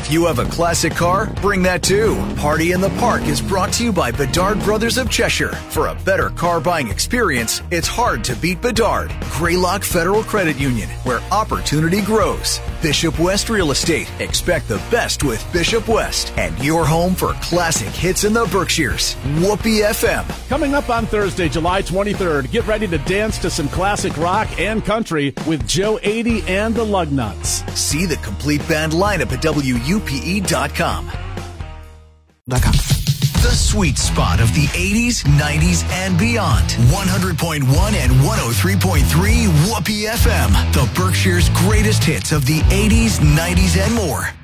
If you have a classic car, bring that too. Party in the Park is brought to you by Bedard Brothers of Cheshire. For a better car buying experience, it's hard to beat Bedard. Greylock Federal Credit Union, where opportunity grows. Bishop West Real Estate. Expect the best with Bishop West. And your home for classic hits in the Berkshires. Whoopee FM. Coming up on Thursday, July 23rd, get ready to dance to some classic rock and country with Joe 80 and the Lugnuts. See the complete band lineup at WUPE.com. The sweet spot of the 80s, 90s, and beyond. 100.1 and 103.3 Whoopee FM. The Berkshire's greatest hits of the 80s, 90s, and more.